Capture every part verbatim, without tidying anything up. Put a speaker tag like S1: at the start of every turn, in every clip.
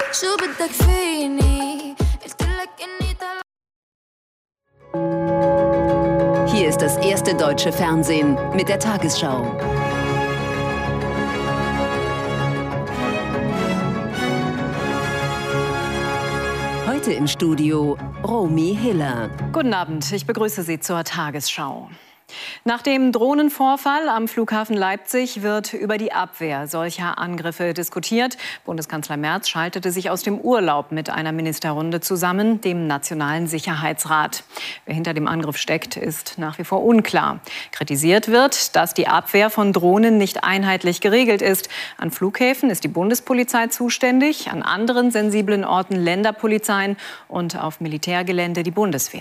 S1: Hier ist das erste deutsche Fernsehen mit der Tagesschau. Heute im Studio Romy Hiller.
S2: Guten Abend, ich begrüße Sie zur Tagesschau. Nach dem Drohnenvorfall am Flughafen Leipzig wird über die Abwehr solcher Angriffe diskutiert. Bundeskanzler Merz schaltete sich aus dem Urlaub mit einer Ministerrunde zusammen, dem Nationalen Sicherheitsrat. Wer hinter dem Angriff steckt, ist nach wie vor unklar. Kritisiert wird, dass die Abwehr von Drohnen nicht einheitlich geregelt ist. An Flughäfen ist die Bundespolizei zuständig, an anderen sensiblen Orten Länderpolizeien und auf Militärgelände die Bundeswehr.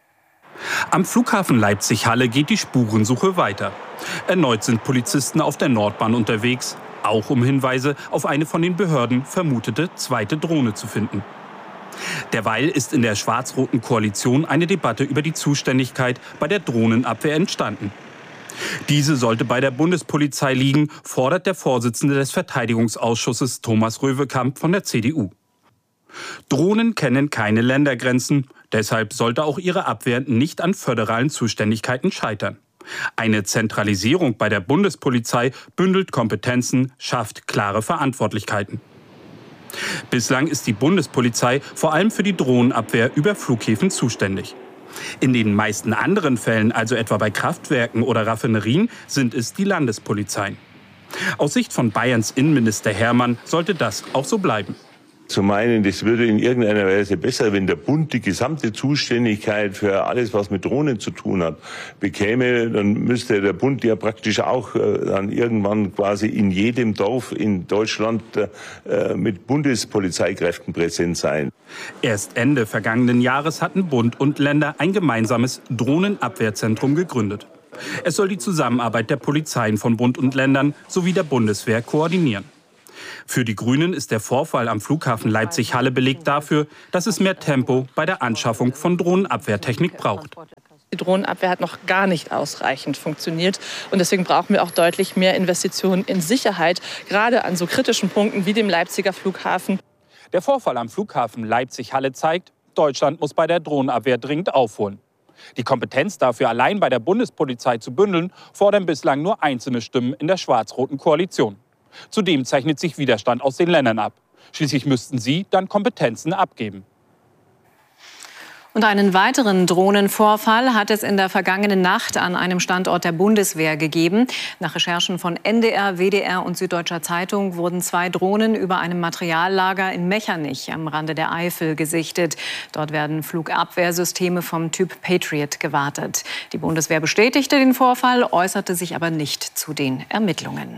S3: Am Flughafen Leipzig-Halle geht die Spurensuche weiter. Erneut sind Polizisten auf der Nordbahn unterwegs, auch um Hinweise auf eine von den Behörden vermutete zweite Drohne zu finden. Derweil ist in der schwarz-roten Koalition eine Debatte über die Zuständigkeit bei der Drohnenabwehr entstanden. Diese sollte bei der Bundespolizei liegen, fordert der Vorsitzende des Verteidigungsausschusses Thomas Röwekamp von der C D U. Drohnen kennen keine Ländergrenzen, deshalb sollte auch ihre Abwehr nicht an föderalen Zuständigkeiten scheitern. Eine Zentralisierung bei der Bundespolizei bündelt Kompetenzen, schafft klare Verantwortlichkeiten. Bislang ist die Bundespolizei vor allem für die Drohnenabwehr über Flughäfen zuständig. In den meisten anderen Fällen, also etwa bei Kraftwerken oder Raffinerien, sind es die Landespolizeien. Aus Sicht von Bayerns Innenminister Hermann sollte das auch so bleiben.
S4: Zu meinen, das würde in irgendeiner Weise besser, wenn der Bund die gesamte Zuständigkeit für alles, was mit Drohnen zu tun hat, bekäme, dann müsste der Bund ja praktisch auch äh, dann irgendwann quasi in jedem Dorf in Deutschland äh, mit Bundespolizeikräften präsent sein.
S3: Erst Ende vergangenen Jahres hatten Bund und Länder ein gemeinsames Drohnenabwehrzentrum gegründet. Es soll die Zusammenarbeit der Polizeien von Bund und Ländern sowie der Bundeswehr koordinieren. Für die Grünen ist der Vorfall am Flughafen Leipzig-Halle Beleg dafür, dass es mehr Tempo bei der Anschaffung von Drohnenabwehrtechnik braucht.
S5: Die Drohnenabwehr hat noch gar nicht ausreichend funktioniert. Und deswegen brauchen wir auch deutlich mehr Investitionen in Sicherheit, gerade an so kritischen Punkten wie dem Leipziger Flughafen.
S3: Der Vorfall am Flughafen Leipzig-Halle zeigt, Deutschland muss bei der Drohnenabwehr dringend aufholen. Die Kompetenz dafür allein bei der Bundespolizei zu bündeln, fordern bislang nur einzelne Stimmen in der schwarz-roten Koalition. Zudem zeichnet sich Widerstand aus den Ländern ab. Schließlich müssten sie dann Kompetenzen abgeben.
S2: Und einen weiteren Drohnenvorfall hat es in der vergangenen Nacht an einem Standort der Bundeswehr gegeben. Nach Recherchen von N D R, W D R und Süddeutscher Zeitung wurden zwei Drohnen über einem Materiallager in Mechernich am Rande der Eifel gesichtet. Dort werden Flugabwehrsysteme vom Typ Patriot gewartet. Die Bundeswehr bestätigte den Vorfall, äußerte sich aber nicht zu den Ermittlungen.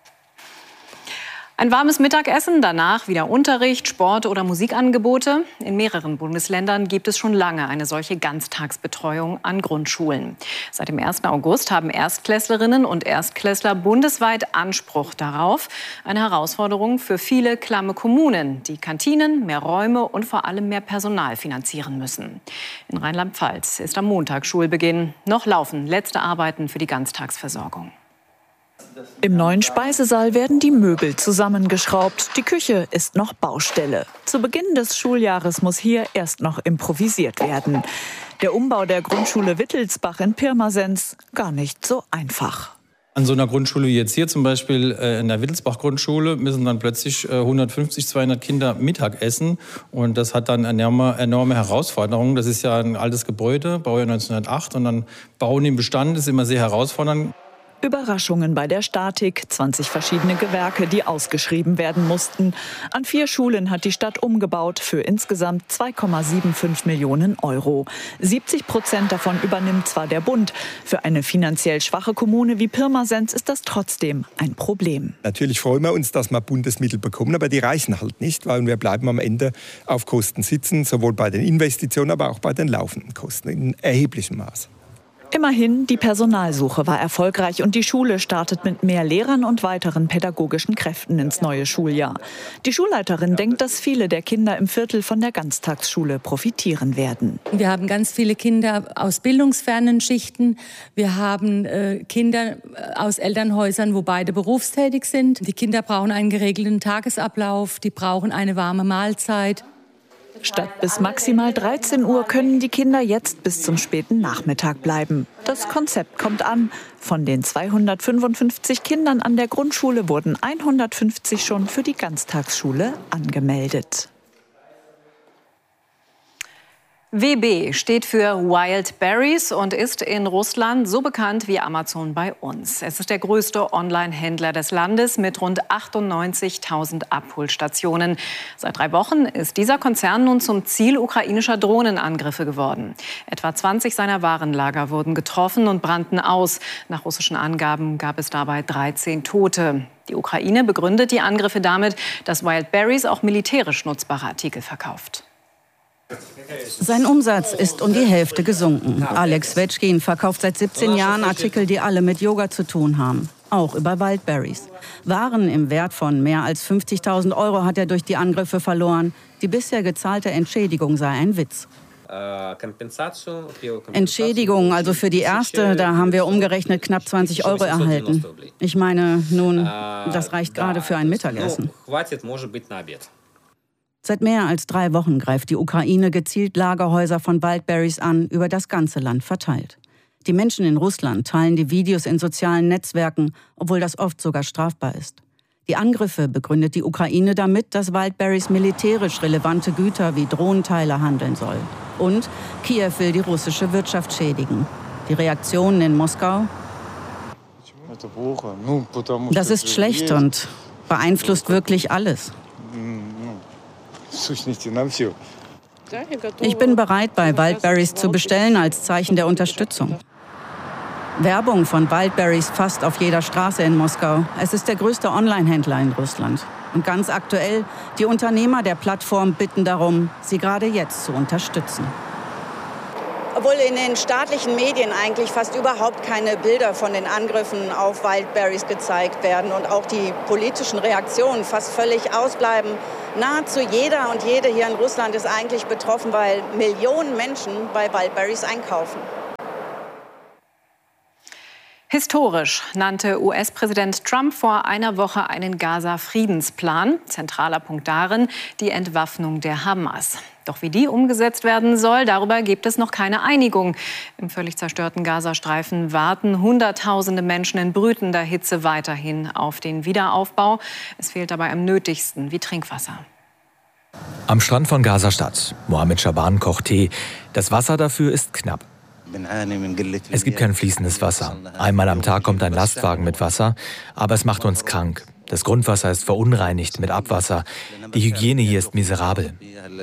S2: Ein warmes Mittagessen, danach wieder Unterricht, Sport- oder Musikangebote. In mehreren Bundesländern gibt es schon lange eine solche Ganztagsbetreuung an Grundschulen. Seit dem ersten August haben Erstklässlerinnen und Erstklässler bundesweit Anspruch darauf. Eine Herausforderung für viele klamme Kommunen, die Kantinen, mehr Räume und vor allem mehr Personal finanzieren müssen. In Rheinland-Pfalz ist am Montag Schulbeginn. Noch laufen letzte Arbeiten für die Ganztagsversorgung.
S6: Im neuen Speisesaal werden die Möbel zusammengeschraubt. Die Küche ist noch Baustelle. Zu Beginn des Schuljahres muss hier erst noch improvisiert werden. Der Umbau der Grundschule Wittelsbach in Pirmasens gar nicht so einfach.
S7: An so einer Grundschule wie jetzt hier zum Beispiel äh, in der Wittelsbach-Grundschule müssen dann plötzlich äh, hundertfünfzig, zweihundert Kinder Mittag essen. Und das hat dann enorme, enorme Herausforderungen. Das ist ja ein altes Gebäude, Baujahr neunzehnhundertacht. Und dann Bauen im Bestand ist immer sehr herausfordernd.
S6: Überraschungen bei der Statik, zwanzig verschiedene Gewerke, die ausgeschrieben werden mussten. An vier Schulen hat die Stadt umgebaut für insgesamt zwei Komma fünfundsiebzig Millionen Euro. siebzig Prozent davon übernimmt zwar der Bund. Für eine finanziell schwache Kommune wie Pirmasens ist das trotzdem ein Problem.
S8: Natürlich freuen wir uns, dass wir Bundesmittel bekommen, aber die reichen halt nicht, weil wir bleiben am Ende auf Kosten sitzen, sowohl bei den Investitionen, aber auch bei den laufenden Kosten in erheblichem Maß.
S6: Immerhin, die Personalsuche war erfolgreich und die Schule startet mit mehr Lehrern und weiteren pädagogischen Kräften ins neue Schuljahr. Die Schulleiterin denkt, dass viele der Kinder im Viertel von der Ganztagsschule profitieren werden.
S9: Wir haben ganz viele Kinder aus bildungsfernen Schichten. Wir haben äh, Kinder aus Elternhäusern, wo beide berufstätig sind. Die Kinder brauchen einen geregelten Tagesablauf, die brauchen eine warme Mahlzeit.
S6: Statt bis maximal dreizehn Uhr können die Kinder jetzt bis zum späten Nachmittag bleiben. Das Konzept kommt an. Von den zweihundertfünfundfünfzig Kindern an der Grundschule wurden hundertfünfzig schon für die Ganztagsschule angemeldet.
S2: W B steht für Wild Berries und ist in Russland so bekannt wie Amazon bei uns. Es ist der größte Online-Händler des Landes mit rund achtundneunzigtausend Abholstationen. Seit drei Wochen ist dieser Konzern nun zum Ziel ukrainischer Drohnenangriffe geworden. Etwa zwanzig seiner Warenlager wurden getroffen und brannten aus. Nach russischen Angaben gab es dabei dreizehn Tote. Die Ukraine begründet die Angriffe damit, dass Wild Berries auch militärisch nutzbare Artikel verkauft.
S10: Sein Umsatz ist um die Hälfte gesunken. Alex Vetschkin verkauft seit siebzehn Jahren Artikel, die alle mit Yoga zu tun haben. Auch über Wild Berries. Waren im Wert von mehr als fünfzigtausend Euro hat er durch die Angriffe verloren. Die bisher gezahlte Entschädigung sei ein Witz. Entschädigung, also für die erste, da haben wir umgerechnet knapp zwanzig Euro erhalten. Ich meine, nun, das reicht gerade für ein Mittagessen. Seit mehr als drei Wochen greift die Ukraine gezielt Lagerhäuser von Wild Berries an, über das ganze Land verteilt. Die Menschen in Russland teilen die Videos in sozialen Netzwerken, obwohl das oft sogar strafbar ist. Die Angriffe begründet die Ukraine damit, dass Wild Berries militärisch relevante Güter wie Drohnenteile handeln soll. Und Kiew will die russische Wirtschaft schädigen. Die Reaktionen in Moskau? Das ist schlecht und beeinflusst wirklich alles. Ich bin bereit, bei Wild Berries zu bestellen als Zeichen der Unterstützung. Werbung von Wild Berries fast auf jeder Straße in Moskau. Es ist der größte Online-Händler in Russland. Und ganz aktuell, die Unternehmer der Plattform bitten darum, sie gerade jetzt zu unterstützen.
S11: Obwohl in den staatlichen Medien eigentlich fast überhaupt keine Bilder von den Angriffen auf Wild Berries gezeigt werden und auch die politischen Reaktionen fast völlig ausbleiben. Nahezu jeder und jede hier in Russland ist eigentlich betroffen, weil Millionen Menschen bei Wild Berries einkaufen.
S2: Historisch nannte U S-Präsident Trump vor einer Woche einen Gaza-Friedensplan. Zentraler Punkt darin die Entwaffnung der Hamas. Doch wie die umgesetzt werden soll, darüber gibt es noch keine Einigung. Im völlig zerstörten Gazastreifen warten Hunderttausende Menschen in brütender Hitze weiterhin auf den Wiederaufbau. Es fehlt dabei am nötigsten wie Trinkwasser.
S12: Am Strand von Gaza-Stadt. Mohammed Shaban kocht Tee. Das Wasser dafür ist knapp. Es gibt kein fließendes Wasser. Einmal am Tag kommt ein Lastwagen mit Wasser, aber es macht uns krank. Das Grundwasser ist verunreinigt mit Abwasser. Die Hygiene hier ist miserabel.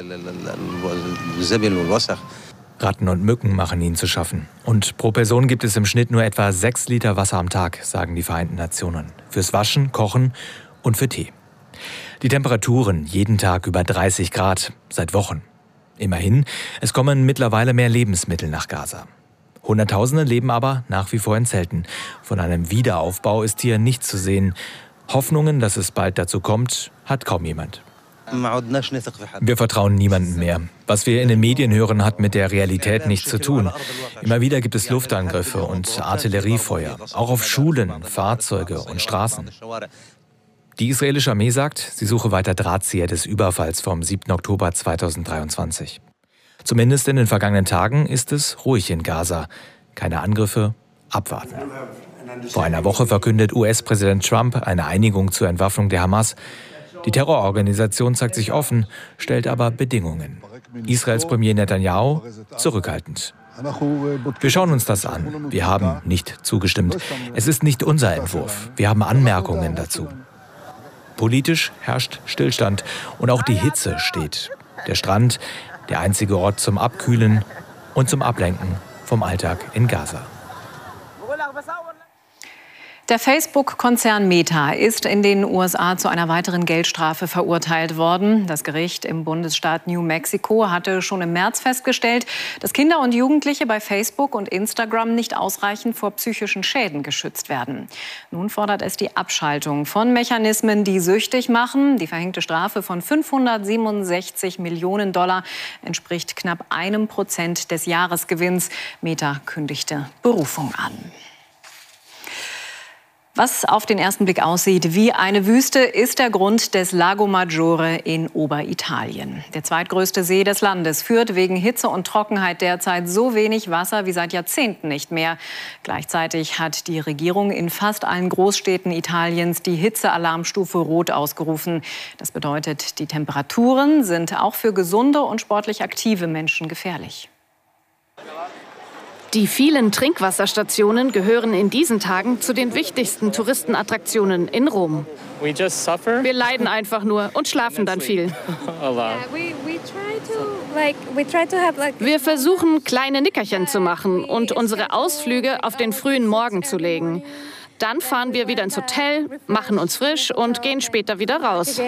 S12: Ratten und Mücken machen ihnen zu schaffen. Und pro Person gibt es im Schnitt nur etwa sechs Liter Wasser am Tag, sagen die Vereinten Nationen. Fürs Waschen, Kochen und für Tee. Die Temperaturen jeden Tag über dreißig Grad, seit Wochen. Immerhin, es kommen mittlerweile mehr Lebensmittel nach Gaza. Hunderttausende leben aber nach wie vor in Zelten. Von einem Wiederaufbau ist hier nichts zu sehen. Hoffnungen, dass es bald dazu kommt, hat kaum jemand. Wir vertrauen niemandem mehr. Was wir in den Medien hören, hat mit der Realität nichts zu tun. Immer wieder gibt es Luftangriffe und Artilleriefeuer, auch auf Schulen, Fahrzeuge und Straßen. Die israelische Armee sagt, sie suche weiter Drahtzieher des Überfalls vom siebten Oktober zweitausenddreiundzwanzig. Zumindest in den vergangenen Tagen ist es ruhig in Gaza. Keine Angriffe, abwarten. Vor einer Woche verkündet U S-Präsident Trump eine Einigung zur Entwaffnung der Hamas. Die Terrororganisation zeigt sich offen, stellt aber Bedingungen. Israels Premier Netanyahu zurückhaltend. Wir schauen uns das an. Wir haben nicht zugestimmt. Es ist nicht unser Entwurf. Wir haben Anmerkungen dazu. Politisch herrscht Stillstand und auch die Hitze steht. Der Strand, der einzige Ort zum Abkühlen und zum Ablenken vom Alltag in Gaza.
S2: Der Facebook-Konzern Meta ist in den U S A zu einer weiteren Geldstrafe verurteilt worden. Das Gericht im Bundesstaat New Mexico hatte schon im März festgestellt, dass Kinder und Jugendliche bei Facebook und Instagram nicht ausreichend vor psychischen Schäden geschützt werden. Nun fordert es die Abschaltung von Mechanismen, die süchtig machen. Die verhängte Strafe von fünfhundertsiebenundsechzig Millionen Dollar entspricht knapp einem Prozent des Jahresgewinns. Meta kündigte Berufung an. Was auf den ersten Blick aussieht wie eine Wüste, ist der Grund des Lago Maggiore in Oberitalien. Der zweitgrößte See des Landes führt wegen Hitze und Trockenheit derzeit so wenig Wasser wie seit Jahrzehnten nicht mehr. Gleichzeitig hat die Regierung in fast allen Großstädten Italiens die Hitzealarmstufe Rot ausgerufen. Das bedeutet, die Temperaturen sind auch für gesunde und sportlich aktive Menschen gefährlich.
S13: Die vielen Trinkwasserstationen gehören in diesen Tagen zu den wichtigsten Touristenattraktionen in Rom. Wir leiden einfach nur und schlafen dann viel. Wir versuchen, kleine Nickerchen zu machen und unsere Ausflüge auf den frühen Morgen zu legen. Dann fahren wir wieder ins Hotel, machen uns frisch und gehen später wieder raus.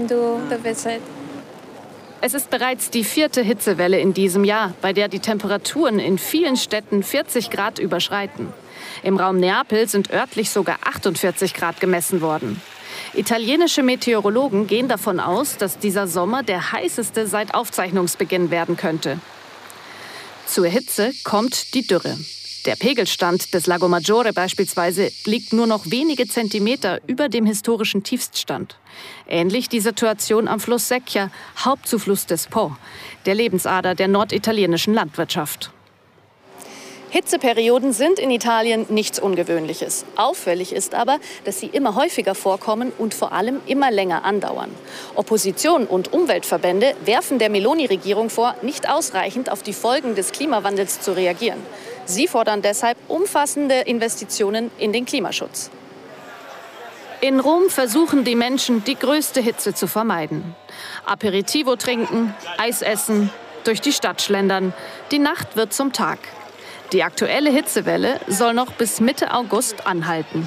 S13: Es ist bereits die vierte Hitzewelle in diesem Jahr, bei der die Temperaturen in vielen Städten vierzig Grad überschreiten. Im Raum Neapel sind örtlich sogar achtundvierzig Grad gemessen worden. Italienische Meteorologen gehen davon aus, dass dieser Sommer der heißeste seit Aufzeichnungsbeginn werden könnte. Zur Hitze kommt die Dürre. Der Pegelstand des Lago Maggiore beispielsweise liegt nur noch wenige Zentimeter über dem historischen Tiefststand. Ähnlich die Situation am Fluss Secchia, Hauptzufluss des Po, der Lebensader der norditalienischen Landwirtschaft. Hitzeperioden sind in Italien nichts Ungewöhnliches. Auffällig ist aber, dass sie immer häufiger vorkommen und vor allem immer länger andauern. Opposition und Umweltverbände werfen der Meloni-Regierung vor, nicht ausreichend auf die Folgen des Klimawandels zu reagieren. Sie fordern deshalb umfassende Investitionen in den Klimaschutz. In Rom versuchen die Menschen, die größte Hitze zu vermeiden. Aperitivo trinken, Eis essen, durch die Stadt schlendern. Die Nacht wird zum Tag. Die aktuelle Hitzewelle soll noch bis Mitte August anhalten.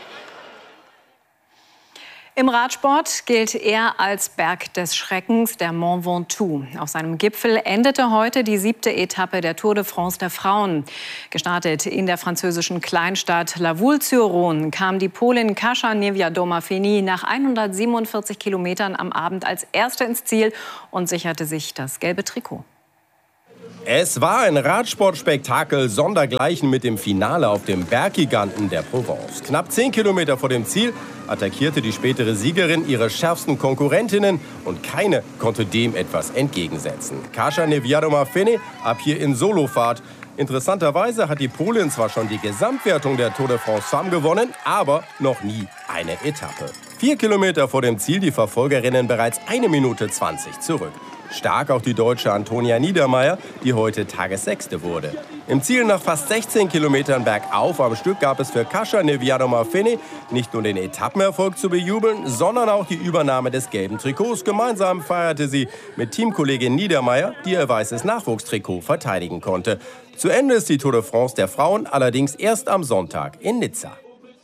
S2: Im Radsport gilt er als Berg des Schreckens, der Mont Ventoux. Auf seinem Gipfel endete heute die siebte Etappe der Tour de France der Frauen. Gestartet in der französischen Kleinstadt La Voulte-sur-Rhône kam die Polin Kasia Niewiadoma-Feni nach hundertsiebenundvierzig Kilometern am Abend als Erste ins Ziel und sicherte sich das gelbe Trikot.
S14: Es war ein Radsportspektakel sondergleichen mit dem Finale auf dem Berggiganten der Provence. Knapp zehn Kilometer vor dem Ziel attackierte die spätere Siegerin ihre schärfsten Konkurrentinnen und keine konnte dem etwas entgegensetzen. Kasia Niewiadoma-Feni ab hier in Solofahrt. Interessanterweise hat die Polin zwar schon die Gesamtwertung der Tour de France Femmes gewonnen, aber noch nie eine Etappe. Vier Kilometer vor dem Ziel die Verfolgerinnen bereits eine Minute zwanzig zurück. Stark auch die Deutsche Antonia Niedermeier, die heute Tagessechste wurde. Im Ziel nach fast sechzehn Kilometern bergauf am Stück gab es für Kasia Niewiadoma-Feni nicht nur den Etappenerfolg zu bejubeln, sondern auch die Übernahme des gelben Trikots. Gemeinsam feierte sie mit Teamkollegin Niedermeier, die ihr weißes Nachwuchstrikot verteidigen konnte. Zu Ende ist die Tour de France der Frauen allerdings erst am Sonntag in Nizza.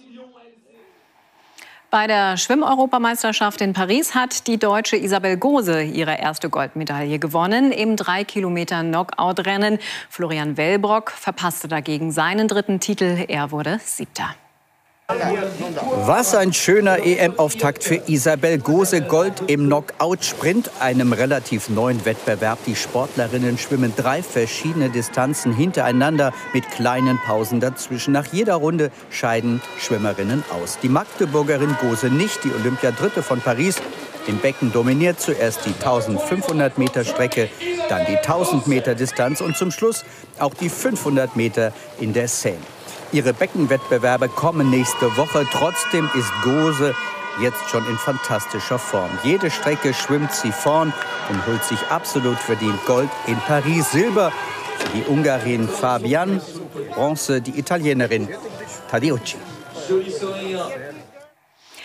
S2: Bei der Schwimm-Europameisterschaft in Paris hat die Deutsche Isabel Gose ihre erste Goldmedaille gewonnen im drei Kilometer Knockout-Rennen. Florian Wellbrock verpasste dagegen seinen dritten Titel. Er wurde Siebter.
S15: Was ein schöner E M-Auftakt für Isabel Gose. Gold im Knockout-Sprint, einem relativ neuen Wettbewerb. Die Sportlerinnen schwimmen drei verschiedene Distanzen hintereinander mit kleinen Pausen dazwischen. Nach jeder Runde scheiden Schwimmerinnen aus. Die Magdeburgerin Gose nicht, die Olympiadritte von Paris. Im Becken dominiert zuerst die eintausendfünfhundert Meter Strecke, dann die tausend Meter Distanz und zum Schluss auch die fünfhundert Meter in der Seine. Ihre Beckenwettbewerbe kommen nächste Woche. Trotzdem ist Gose jetzt schon in fantastischer Form. Jede Strecke schwimmt sie vorn und holt sich absolut verdient Gold in Paris. Silber für die Ungarin Fabian, Bronze die Italienerin Tadeucci.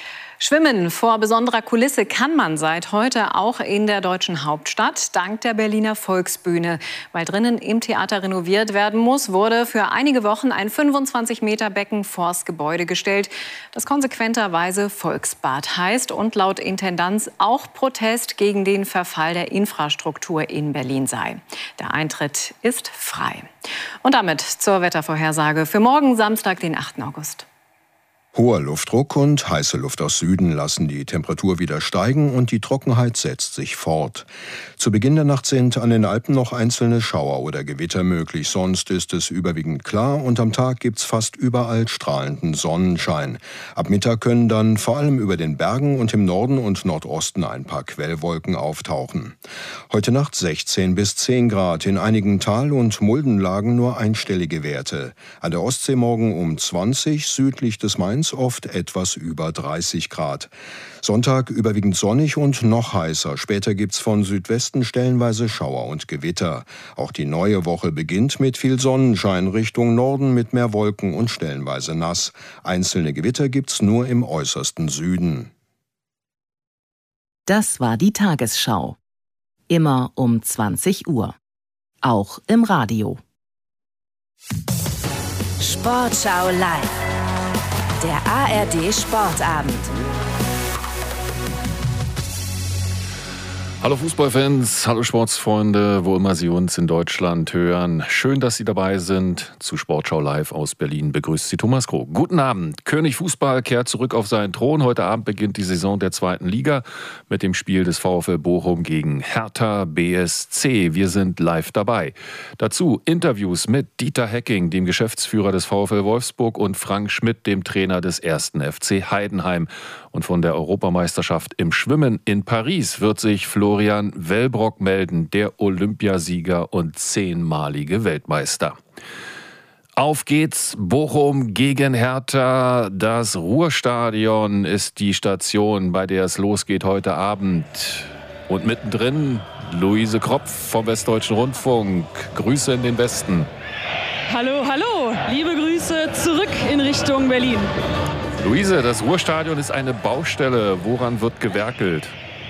S2: Schwimmen vor besonderer Kulisse kann man seit heute auch in der deutschen Hauptstadt, dank der Berliner Volksbühne. Weil drinnen im Theater renoviert werden muss, wurde für einige Wochen ein fünfundzwanzig Meter Becken vors Gebäude gestellt, das konsequenterweise Volksbad heißt und laut Intendanz auch Protest gegen den Verfall der Infrastruktur in Berlin sei. Der Eintritt ist frei. Und damit zur Wettervorhersage für morgen Samstag, den achten August.
S16: Hoher Luftdruck und heiße Luft aus Süden lassen die Temperatur wieder steigen und die Trockenheit setzt sich fort. Zu Beginn der Nacht sind an den Alpen noch einzelne Schauer oder Gewitter möglich, sonst ist es überwiegend klar und am Tag gibt's fast überall strahlenden Sonnenschein. Ab Mittag können dann vor allem über den Bergen und im Norden und Nordosten ein paar Quellwolken auftauchen. Heute Nacht sechzehn bis zehn Grad, in einigen Tal- und Muldenlagen nur einstellige Werte. An der Ostsee morgen um zwanzig, südlich des Mains oft etwas über dreißig Grad. Sonntag überwiegend sonnig und noch heißer. Später gibt's von Südwesten stellenweise Schauer und Gewitter. Auch die neue Woche beginnt mit viel Sonnenschein, Richtung Norden mit mehr Wolken und stellenweise nass. Einzelne Gewitter gibt's nur im äußersten Süden.
S17: Das war die Tagesschau. Immer um zwanzig Uhr. Auch im Radio.
S18: Sportschau live. Der A R D Sportabend.
S19: Hallo Fußballfans, hallo Sportsfreunde, wo immer Sie uns in Deutschland hören. Schön, dass Sie dabei sind. Zu Sportschau live aus Berlin begrüßt Sie Thomas Krog. Guten Abend. König Fußball kehrt zurück auf seinen Thron. Heute Abend beginnt die Saison der zweiten Liga mit dem Spiel des VfL Bochum gegen Hertha B S C. Wir sind live dabei. Dazu Interviews mit Dieter Hecking, dem Geschäftsführer des VfL Wolfsburg, und Frank Schmidt, dem Trainer des ersten F C Heidenheim. Und von der Europameisterschaft im Schwimmen in Paris wird sich Florian Wellbrock melden, der Olympiasieger und zehnmalige Weltmeister. Auf geht's, Bochum gegen Hertha. Das Ruhrstadion ist die Station, bei der es losgeht heute Abend. Und mittendrin Luise Kropf vom Westdeutschen Rundfunk. Grüße in den Westen.
S20: Hallo, hallo, liebe Grüße zurück in Richtung Berlin.
S19: Luise, das Ruhrstadion ist eine Baustelle. Woran wird gewerkelt?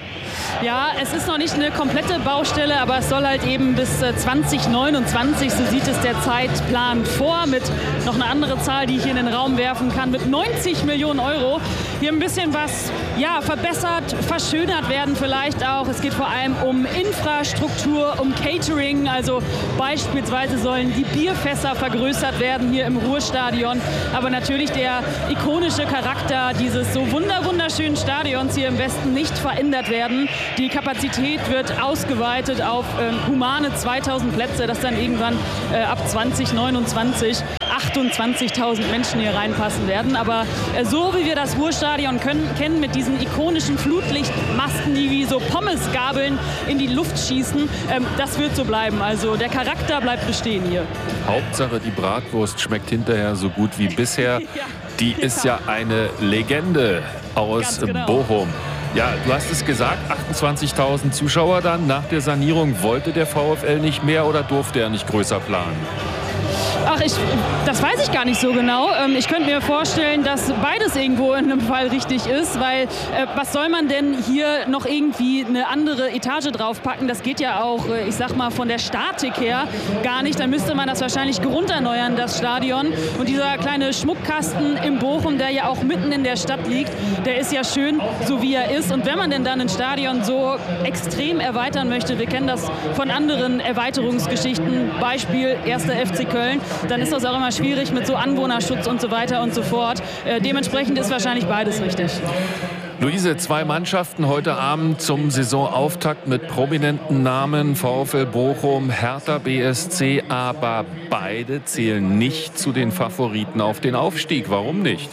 S20: Ja, es ist noch nicht eine komplette Baustelle, aber es soll halt eben bis zwanzig neunundzwanzig, so sieht es der Zeitplan vor, mit noch eine andere Zahl, die ich hier in den Raum werfen kann, mit neunzig Millionen Euro. Hier ein bisschen was ja, verbessert, verschönert werden vielleicht auch. Es geht vor allem um Infrastruktur, um Catering, also beispielsweise sollen die Bierfässer vergrößert werden hier im Ruhrstadion. Aber natürlich der ikonische Charakter dieses so wunder wunderschönen Stadions hier im Westen nicht verändert werden. Die Kapazität wird ausgeweitet auf äh, humane zweitausend Plätze, dass dann irgendwann äh, ab zwanzig neunundzwanzig achtundzwanzigtausend Menschen hier reinpassen werden. Aber äh, so wie wir das Ruhrstadion können, kennen, mit diesen ikonischen Flutlichtmasten, die wie so Pommesgabeln in die Luft schießen, ähm, das wird so bleiben. Also der Charakter bleibt bestehen hier.
S19: Hauptsache, die Bratwurst schmeckt hinterher so gut wie bisher. Die ist ja eine Legende aus genau. Bochum. Ja, du hast es gesagt, achtundzwanzigtausend Zuschauer dann. Nach der Sanierung wollte der VfL nicht mehr oder durfte er nicht größer planen?
S20: Ach, ich, das weiß ich gar nicht so genau. Ich könnte mir vorstellen, dass beides irgendwo in einem Fall richtig ist, weil äh, was soll man denn hier noch irgendwie eine andere Etage draufpacken? Das geht ja auch, ich sag mal, von der Statik her gar nicht. Dann müsste man das wahrscheinlich grunderneuern, das Stadion. Und dieser kleine Schmuckkasten im Bochum, der ja auch mitten in der Stadt liegt, der ist ja schön, so wie er ist. Und wenn man denn dann ein Stadion so extrem erweitern möchte, wir kennen das von anderen Erweiterungsgeschichten, Beispiel erster F C Köln, dann ist das auch immer schwierig mit so Anwohnerschutz und so weiter und so fort. Äh, dementsprechend ist wahrscheinlich beides richtig.
S19: Luise, zwei Mannschaften heute Abend zum Saisonauftakt mit prominenten Namen, VfL Bochum, Hertha B S C, aber beide zählen nicht zu den Favoriten auf den Aufstieg. Warum nicht?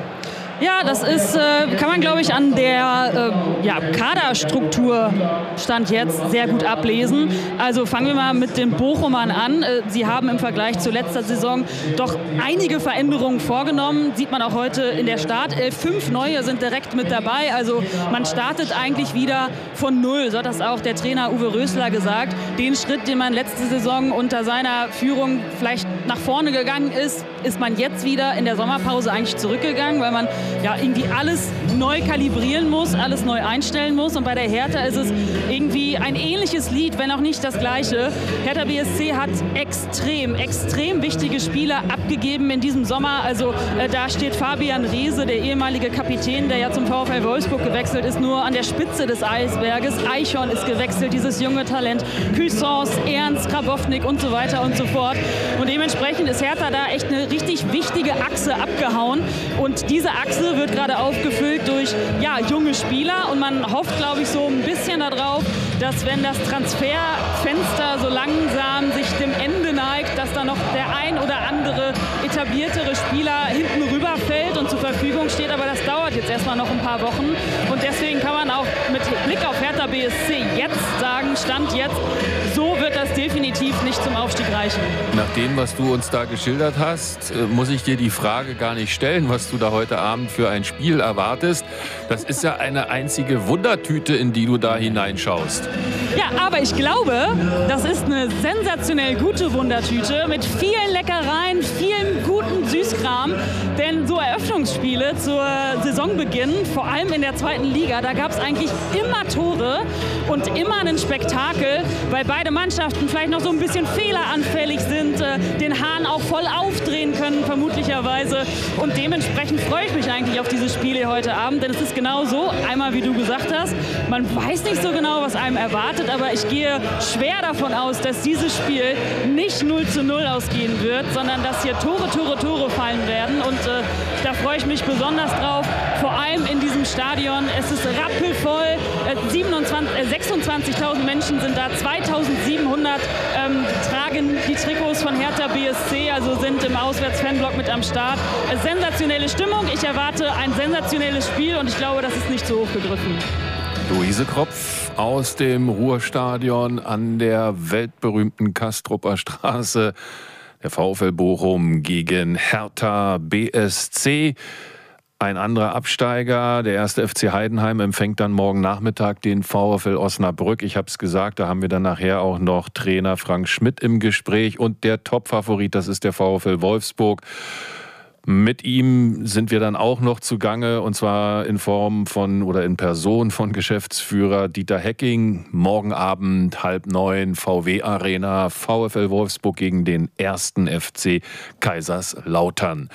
S20: Ja, das ist, äh, kann man, glaube ich, an der äh, ja, Kaderstruktur Stand jetzt sehr gut ablesen. Also fangen wir mal mit den Bochumern an. Äh, sie haben im Vergleich zu letzter Saison doch einige Veränderungen vorgenommen. Sieht man auch heute in der Startelf. Fünf neue sind direkt mit dabei. Also man startet eigentlich wieder von Null. So hat das auch der Trainer Uwe Rösler gesagt. Den Schritt, den man letzte Saison unter seiner Führung vielleicht nach vorne gegangen ist, ist man jetzt wieder in der Sommerpause eigentlich zurückgegangen, weil man ja, irgendwie alles neu kalibrieren muss, alles neu einstellen muss. Und bei der Hertha ist es irgendwie ein ähnliches Lied, wenn auch nicht das gleiche. Hertha B S C hat extrem, extrem wichtige Spieler abgegeben in diesem Sommer. Also äh, da steht Fabian Reese, der ehemalige Kapitän, der ja zum VfL Wolfsburg gewechselt ist, nur an der Spitze des Eisberges. Eichhorn ist gewechselt, dieses junge Talent. Cuisance, Ernst, Grabownik und so weiter und so fort. Und dementsprechend ist Hertha da echt eine richtig wichtige Achse abgehauen. Und diese Achse wird gerade aufgefüllt durch ja, junge Spieler. Und man hofft, glaube ich, so ein bisschen darauf, dass wenn das Transferfenster so langsam sich dem Ende neigt, dass da noch der ein oder andere etabliertere Spieler hinten rüberfällt und zur Verfügung steht. Aber das dauert jetzt erstmal noch ein paar Wochen. Und deswegen kann man auch mit Blick auf Hertha B S C jetzt sagen, Stand jetzt, so wird das definitiv nicht zum Aufstieg reichen.
S19: Nach dem, was du uns da geschildert hast, muss ich dir die Frage gar nicht stellen, was du da heute Abend für ein Spiel erwartest. Das ist ja eine einzige Wundertüte, in die du da hineinschaust.
S20: Ja, aber ich glaube, das ist eine sensationell gute Wundertüte mit vielen Leckereien, vielen guten Süßkram. Denn so Eröffnungsspiele zur Saisonbeginn, vor allem in der zweiten Liga, da gab es eigentlich immer Tore und immer ein Spektakel, weil beide Mannschaften vielleicht noch so ein bisschen fehleranfällig sind, den Hahn auch voll aufdrehen können, vermutlicherweise. Und dementsprechend freue ich mich eigentlich auf dieses Spiel hier heute Abend, denn es ist genau so, einmal wie du gesagt hast, man weiß nicht so genau, was einem erwartet, aber ich gehe schwer davon aus, dass dieses Spiel nicht null zu null ausgehen wird, sondern dass hier Tore, Tore, Tore fallen werden. Und äh, da freue ich mich besonders drauf, vor allem in diesem Stadion. Es ist rappelvoll, äh, siebenundzwanzig, äh, sechsundzwanzigtausend Menschen sind da, zweitausendsiebenhundert ähm, tragen die Trikots von Hertha B S C, also sind im Auswärtsfanblock mit am Start. Äh, sensationelle Stimmung, ich erwarte ein sensationelles Spiel und ich glaube, das ist nicht zu hoch gegriffen.
S19: Luise Kropf aus dem Ruhrstadion an der weltberühmten Kastrupper Straße. Der VfL Bochum gegen Hertha B S C. Ein anderer Absteiger, der erste F C Heidenheim, empfängt dann morgen Nachmittag den VfL Osnabrück. Ich habe es gesagt, da haben wir dann nachher auch noch Trainer Frank Schmidt im Gespräch. Und der Topfavorit, das ist der VfL Wolfsburg. Mit ihm sind wir dann auch noch zugange, und zwar in Form von oder in Person von Geschäftsführer Dieter Hecking. Morgen Abend halb neun, V W Arena, VfL Wolfsburg gegen den ersten F C Kaiserslautern.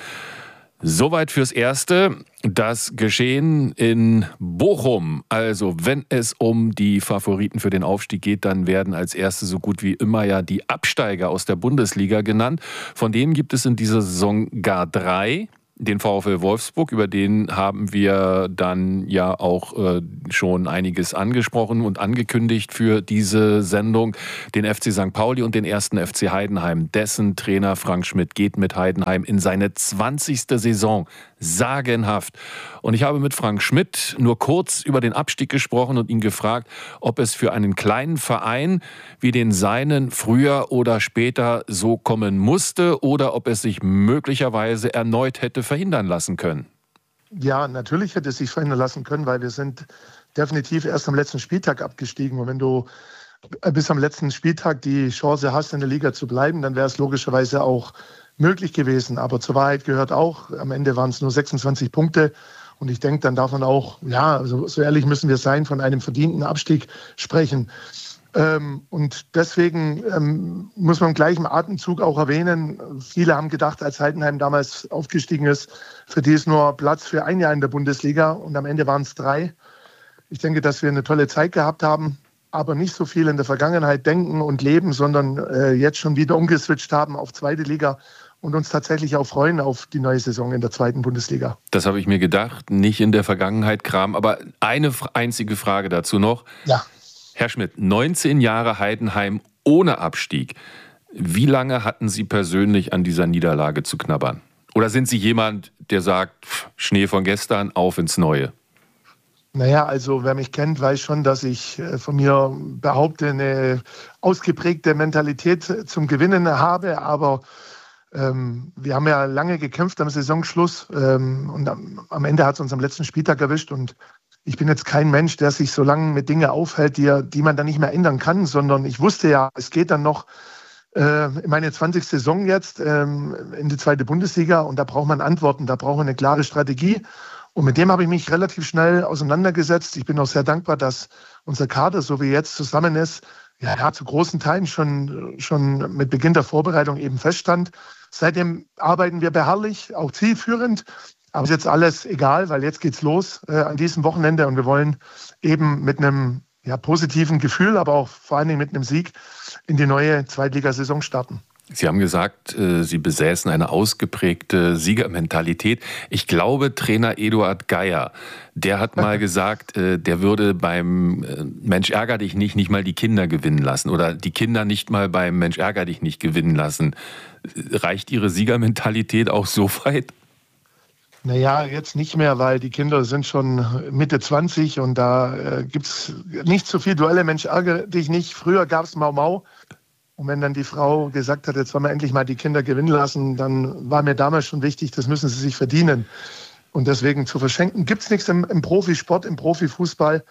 S19: Soweit fürs Erste. Das Geschehen in Bochum. Also wenn es um die Favoriten für den Aufstieg geht, dann werden als Erste so gut wie immer ja die Absteiger aus der Bundesliga genannt. Von denen gibt es in dieser Saison gar drei. Den VfL Wolfsburg, über den haben wir dann ja auch äh, schon einiges angesprochen und angekündigt für diese Sendung. Den F C Sankt Pauli und den ersten F C Heidenheim. Dessen Trainer Frank Schmidt geht mit Heidenheim in seine zwanzigste Saison. Sagenhaft. Und ich habe mit Frank Schmidt nur kurz über den Abstieg gesprochen und ihn gefragt, ob es für einen kleinen Verein wie den seinen früher oder später so kommen musste oder ob es sich möglicherweise erneut hätte verhindern lassen können.
S21: Ja, natürlich hätte es sich verhindern lassen können, weil wir sind definitiv erst am letzten Spieltag abgestiegen. Und wenn du bis am letzten Spieltag die Chance hast, in der Liga zu bleiben, dann wäre es logischerweise auch möglich gewesen. Aber zur Wahrheit gehört auch, am Ende waren es nur sechsundzwanzig Punkte. Und ich denke, dann darf man auch, ja, so, so ehrlich müssen wir sein, von einem verdienten Abstieg sprechen. Ähm, und deswegen ähm, muss man im gleichen Atemzug auch erwähnen, viele haben gedacht, als Heidenheim damals aufgestiegen ist, für die ist nur Platz für ein Jahr in der Bundesliga und am Ende waren es drei. Ich denke, dass wir eine tolle Zeit gehabt haben, aber nicht so viel in der Vergangenheit denken und leben, sondern äh, jetzt schon wieder umgeswitcht haben auf zweite Liga und uns tatsächlich auch freuen auf die neue Saison in der zweiten Bundesliga.
S19: Das habe ich mir gedacht, nicht in der Vergangenheit kramen, aber eine einzige Frage dazu noch.
S21: Ja.
S19: Herr Schmidt, neunzehn Jahre Heidenheim ohne Abstieg. Wie lange hatten Sie persönlich an dieser Niederlage zu knabbern? Oder sind Sie jemand, der sagt, Schnee von gestern, auf ins Neue?
S21: Naja, also wer mich kennt, weiß schon, dass ich von mir behaupte, eine ausgeprägte Mentalität zum Gewinnen habe. Aber ähm, wir haben ja lange gekämpft am Saisonschluss ähm, und am, am Ende hat es uns am letzten Spieltag erwischt. Und ich bin jetzt kein Mensch, der sich so lange mit Dingen aufhält, die, die man dann nicht mehr ändern kann, sondern ich wusste ja, es geht dann noch äh, in meine zwanzigste Saison jetzt ähm, in die zweite Bundesliga und da braucht man Antworten, da braucht man eine klare Strategie. Und mit dem habe ich mich relativ schnell auseinandergesetzt. Ich bin auch sehr dankbar, dass unser Kader, so wie jetzt zusammen ist, ja, ja zu großen Teilen schon, schon mit Beginn der Vorbereitung eben feststand. Seitdem arbeiten wir beharrlich, auch zielführend. Aber ist jetzt alles egal, weil jetzt geht's los äh, an diesem Wochenende und wir wollen eben mit einem ja, positiven Gefühl, aber auch vor allen Dingen mit einem Sieg in die neue Zweitligasaison starten.
S19: Sie haben gesagt, Sie besäßen eine ausgeprägte Siegermentalität. Ich glaube, Trainer Eduard Geier, der hat mal gesagt, der würde beim Mensch ärger dich nicht nicht mal die Kinder gewinnen lassen oder die Kinder nicht mal beim Mensch ärger dich nicht gewinnen lassen. Reicht Ihre Siegermentalität auch so weit?
S21: Naja, jetzt nicht mehr, weil die Kinder sind schon Mitte zwanzig und da äh, gibt es nicht so viel Duelle, Mensch ärgere dich nicht. Früher gab es Mau Mau. Und wenn dann die Frau gesagt hat, jetzt wollen wir endlich mal die Kinder gewinnen lassen, dann war mir damals schon wichtig, das müssen sie sich verdienen. Und deswegen zu verschenken gibt es nichts im, im Profisport, im Profifußball.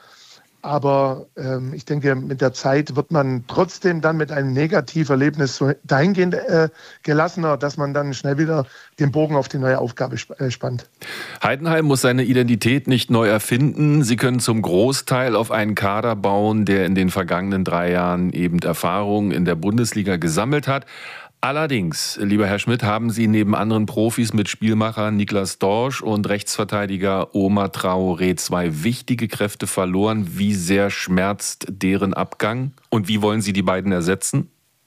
S21: Aber ähm, ich denke, mit der Zeit wird man trotzdem dann mit einem Negativerlebnis so dahingehend äh, gelassener, dass man dann schnell wieder den Bogen auf die neue Aufgabe sp- äh, spannt.
S19: Heidenheim muss seine Identität nicht neu erfinden. Sie können zum Großteil auf einen Kader bauen, der in den vergangenen drei Jahren eben Erfahrung in der Bundesliga gesammelt hat. Allerdings, lieber Herr Schmidt, haben Sie neben anderen Profis mit Spielmacher Niklas Dorsch und Rechtsverteidiger Omar Traoré zwei wichtige Kräfte verloren. Wie sehr schmerzt deren Abgang? Und wie wollen Sie die beiden ersetzen?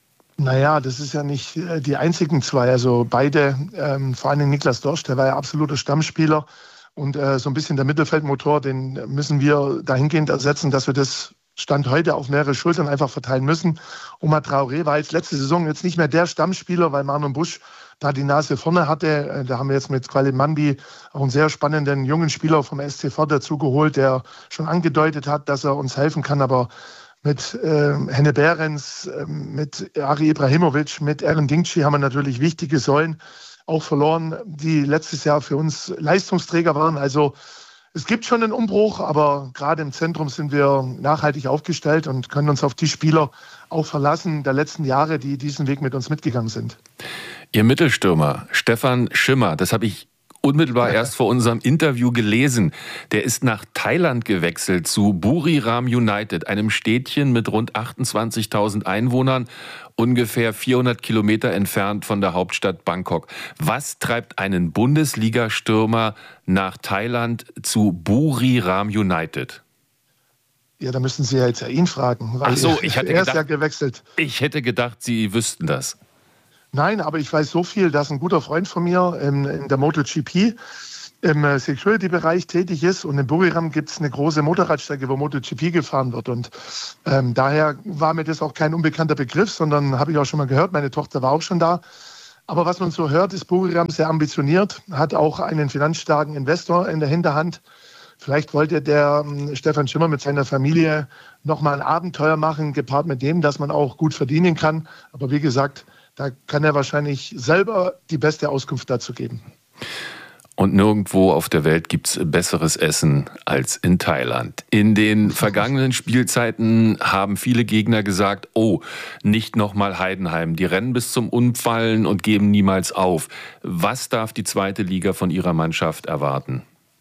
S21: Naja, das ist ja nicht äh, die einzigen zwei. Also beide, ähm, vor allem Niklas Dorsch, der war ja absoluter Stammspieler. Und äh, so ein bisschen der Mittelfeldmotor, den müssen wir dahingehend ersetzen, dass wir das Stand heute auf mehrere Schultern einfach verteilen müssen. Omar Traoré war jetzt letzte Saison jetzt nicht mehr der Stammspieler, weil Marlon Busch da die Nase vorne hatte. Da haben wir jetzt mit Quali Mambi auch einen sehr spannenden jungen Spieler vom S C Ford dazu geholt, der schon angedeutet hat, dass er uns helfen kann. Aber mit äh, Henne Behrens, äh, mit Ari Ibrahimovic, mit Eren Dingci haben wir natürlich wichtige Säulen auch verloren, die letztes Jahr für uns Leistungsträger waren. Also es gibt schon einen Umbruch, aber gerade im Zentrum sind wir nachhaltig aufgestellt und können uns auf die Spieler auch verlassen der letzten Jahre, die diesen Weg mit uns mitgegangen sind.
S19: Ihr Mittelstürmer Stefan Schimmer, das habe ich unmittelbar erst vor unserem Interview gelesen. Der ist nach Thailand gewechselt zu Buriram United, einem Städtchen mit rund achtundzwanzigtausend Einwohnern, ungefähr vierhundert Kilometer entfernt von der Hauptstadt Bangkok. Was treibt einen Bundesliga-Stürmer nach Thailand zu Buriram United?
S21: Ja, da müssen Sie ja jetzt ja ihn fragen. Weil
S19: Ach so, ich hatte
S21: er ist
S19: gedacht,
S21: ja gewechselt.
S19: Ich hätte gedacht, Sie wüssten das.
S21: Nein, aber ich weiß so viel, dass ein guter Freund von mir in, in der MotoGP im Security-Bereich tätig ist und in Buriram gibt es eine große Motorradstrecke, wo MotoGP gefahren wird und ähm, daher war mir das auch kein unbekannter Begriff, sondern habe ich auch schon mal gehört, meine Tochter war auch schon da. Aber was man so hört, ist Buriram sehr ambitioniert, hat auch einen finanzstarken Investor in der Hinterhand. Vielleicht wollte der ähm, Stefan Schimmer mit seiner Familie nochmal ein Abenteuer machen, gepaart mit dem, dass man auch gut verdienen kann. Aber wie gesagt, da kann er wahrscheinlich selber die beste Auskunft dazu geben.
S19: Und nirgendwo auf der Welt gibt es besseres Essen als in Thailand. In den vergangenen Spielzeiten haben viele Gegner gesagt, oh, nicht nochmal Heidenheim. Die rennen bis zum Umfallen und geben niemals auf. Was darf die zweite Liga von ihrer Mannschaft erwarten?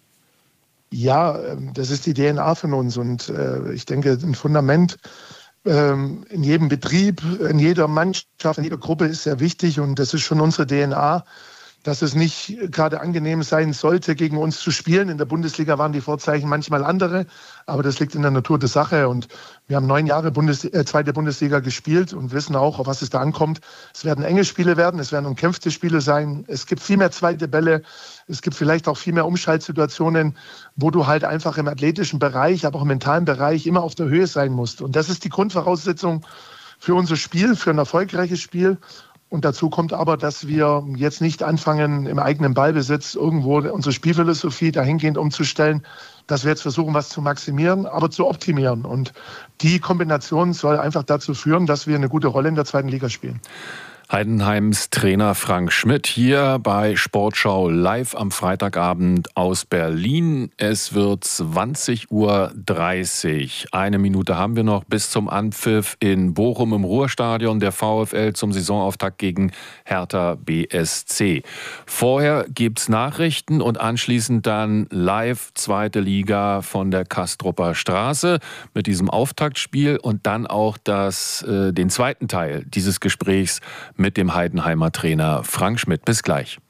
S21: Ja, das ist die D N A von uns und ich denke, ein Fundament in jedem Betrieb, in jeder Mannschaft, in jeder Gruppe ist sehr wichtig und das ist schon unsere D N A, dass es nicht gerade angenehm sein sollte, gegen uns zu spielen. In der Bundesliga waren die Vorzeichen manchmal andere, aber das liegt in der Natur der Sache und wir haben neun Jahre Bundes- äh, zweite Bundesliga gespielt und wissen auch, auf was es da ankommt. Es werden enge Spiele werden, es werden umkämpfte Spiele sein, es gibt viel mehr zweite Bälle, es gibt vielleicht auch viel mehr Umschaltsituationen, wo du halt einfach im athletischen Bereich, aber auch im mentalen Bereich immer auf der Höhe sein musst. Und das ist die Grundvoraussetzung für unser Spiel, für ein erfolgreiches Spiel. Und dazu kommt aber, dass wir jetzt nicht anfangen, im eigenen Ballbesitz irgendwo unsere Spielphilosophie dahingehend umzustellen, dass wir jetzt versuchen, was zu maximieren, aber zu optimieren. Und die Kombination soll einfach dazu führen, dass wir eine gute Rolle in der zweiten Liga spielen.
S19: Heidenheims Trainer Frank Schmidt hier bei Sportschau live am Freitagabend aus Berlin. Es wird zwanzig Uhr dreißig. Eine Minute haben wir noch bis zum Anpfiff in Bochum im Ruhrstadion der VfL zum Saisonauftakt gegen Hertha B S C. Vorher gibt's Nachrichten und anschließend dann live zweite Liga von der Kastrupper Straße mit diesem Auftaktspiel und dann auch das, äh, den zweiten Teil dieses Gesprächs mit dem Heidenheimer Trainer Frank Schmidt. Bis gleich.